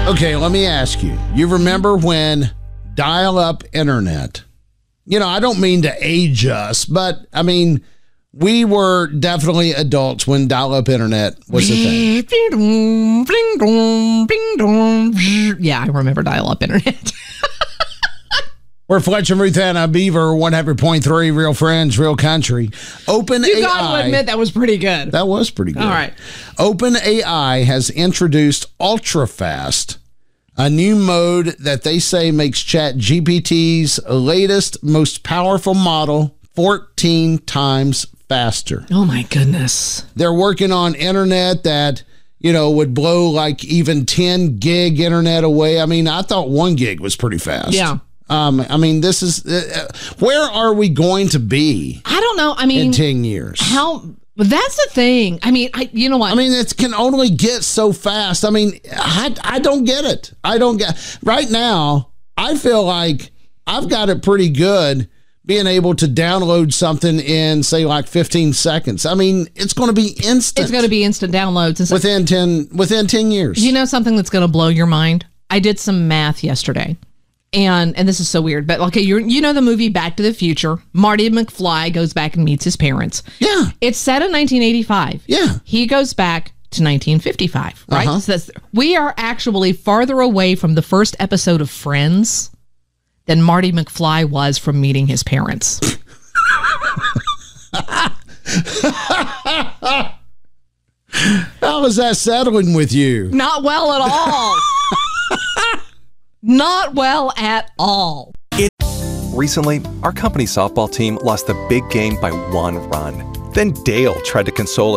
Okay, let me ask you. You remember when dial-up internet, I don't mean to age us, but I mean, we were definitely adults when dial-up internet was a thing. Yeah, I remember dial-up internet. We're Fletcher, Ruth Anna, Beaver, 100.3, Real Friends, Real Country. OpenAI. You got to admit, that was pretty good. That was pretty good. All right. OpenAI has introduced UltraFast, a new mode that they say makes ChatGPT's latest, most powerful model 14 times faster. Oh, my goodness. They're working on internet that, would blow like even 10 gig internet away. I mean, I thought 1 gig was pretty fast. Yeah. This is, where are we going to be? I don't know. In 10 years. That's the thing. You know what? It can only get so fast. I don't get it. Right now, I feel like I've got it pretty good being able to download something in, say, like 15 seconds. It's going to be instant. It's going to be instant downloads. Within 10 years. You know something that's going to blow your mind? I did some math yesterday. And this is so weird, but okay, you know the movie Back to the Future. Marty McFly goes back and meets his parents. Yeah. It's set in 1985. Yeah. He goes back to 1955, right? Uh-huh. So we are actually farther away from the first episode of Friends than Marty McFly was from meeting his parents. How is that settling with you? Not well at all. Not well at all. Recently, our company softball team lost the big game by 1 run. Then Dale tried to console